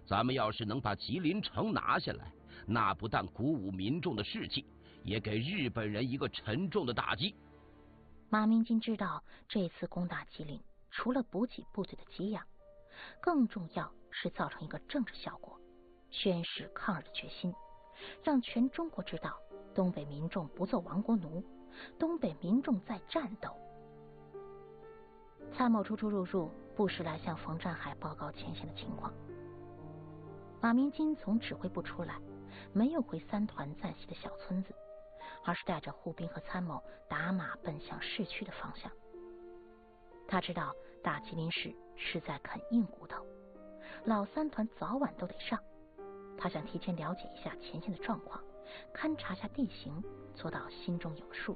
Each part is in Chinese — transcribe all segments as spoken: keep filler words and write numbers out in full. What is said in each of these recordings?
咱们要是能把吉林城拿下来，那不但鼓舞民众的士气，也给日本人一个沉重的打击。 马鸣金知道，这次攻打吉林，除了补给部队的给养，更重要是造成一个政治效果，宣示抗日的决心，让全中国知道东北民众不做亡国奴，东北民众在战斗。参谋出出入入，不时来向冯占海报告前线的情况。马鸣金从指挥部出来，没有回三团暂息的小村子，而是带着护兵和参谋打马奔向市区的方向。他知道打吉林市是在啃硬骨头，老三团早晚都得上。他想提前了解一下前线的状况，勘察下地形，做到心中有数。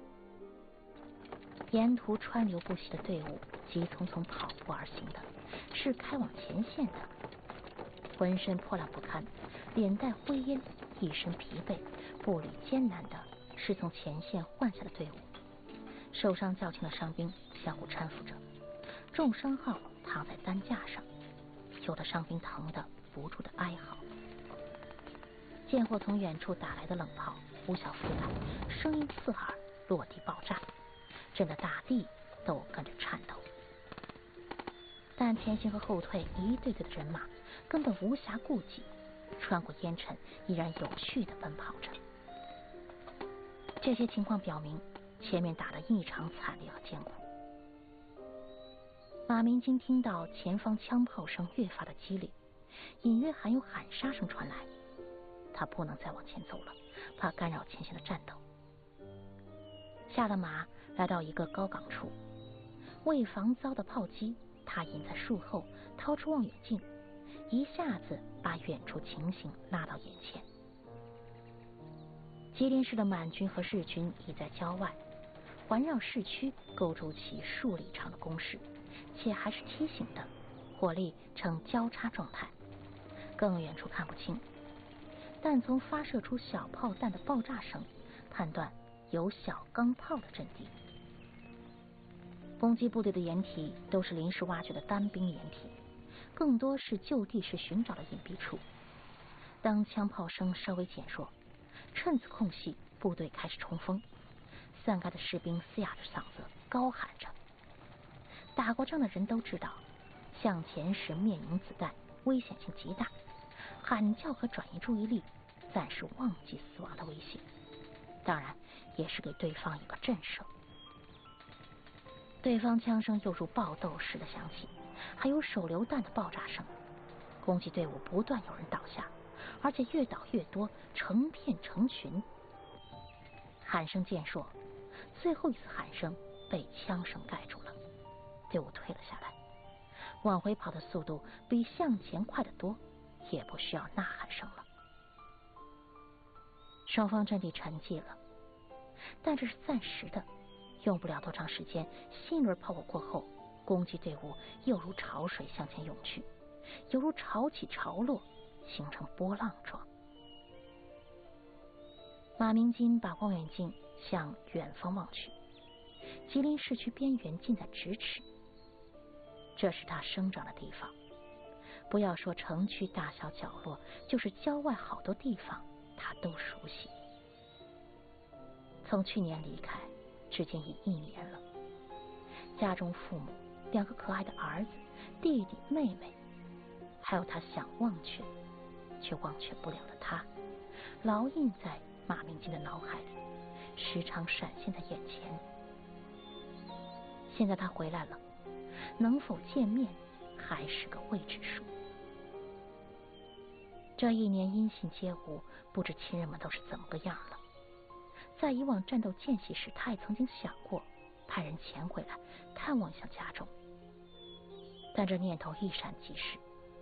沿途川流不息的队伍急匆匆跑步而行的，是开往前线的。浑身破烂不堪，脸带灰烟，一身疲惫，步履艰难的是从前线换下的队伍。受伤较轻的伤兵相互搀扶着，重伤号躺在担架上，有的伤兵疼得不住的哀嚎。见或从远处打来的冷炮呼啸飞来，声音刺耳，落地爆炸，震得大地都跟着颤抖。但前行和后退一队队的人马根本无暇顾及，穿过烟尘依然有序地奔跑着。这些情况表明，前面打得异常惨烈和艰苦。马鸣金听到前方枪炮声越发的激烈，隐约还有喊杀声传来。他不能再往前走了，怕干扰前线的战斗。下了马，来到一个高岗处，为防遭到炮击，他隐在树后，掏出望远镜，一下子把远处情形拉到眼前。吉林市的满军和日军已在郊外，环绕市区构筑起数里长的工事，且还是梯形的，火力呈交叉状态，更远处看不清，但从发射出小炮弹的爆炸声判断有小钢炮的阵地。攻击部队的掩体都是临时挖掘的单兵掩体，更多是就地式寻找的隐蔽处。当枪炮声稍微减弱，趁此空隙，部队开始冲锋，散开的士兵嘶哑着嗓子高喊着。打过仗的人都知道，向前时面迎子弹，危险性极大，喊叫和转移注意力，暂时忘记死亡的威胁，当然也是给对方一个震慑。对方枪声又如爆豆似的响起，还有手榴弹的爆炸声，攻击队伍不断有人倒下，而且越倒越多，成片成群。喊声渐弱，最后一次喊声被枪声盖住了，队伍退了下来，往回跑的速度比向前快得多，也不需要呐喊声了。双方阵地沉寂了，但这是暂时的，用不了多长时间，新一轮炮火过后，攻击队伍又如潮水向前涌去，犹如潮起潮落，形成波浪状。马鸣金把望远镜向远方望去，吉林市区边缘近在咫尺，这是他生长的地方。不要说城区大小角落，就是郊外好多地方他都熟悉。从去年离开至今已一年了，家中父母、两个可爱的儿子、弟弟妹妹，还有他想忘却却忘却不了的他，烙印在马鸣金的脑海里，时常闪现在眼前。现在他回来了，能否见面还是个未知数。这一年音信皆无，不知亲人们都是怎么个样了。在以往战斗间隙时，他也曾经想过派人潜回来探望一下家中，但这念头一闪即逝。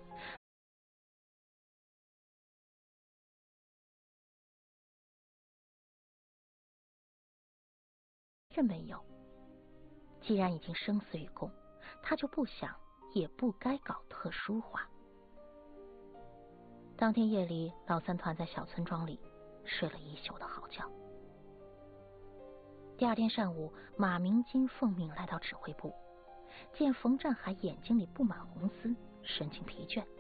这没有，既然已经生死与共，他就不想也不该搞特殊化。当天夜里，老三团在小村庄里睡了一宿的好觉。第二天上午，马鸣金奉命来到指挥部，见冯占海眼睛里布满红丝，神情疲倦，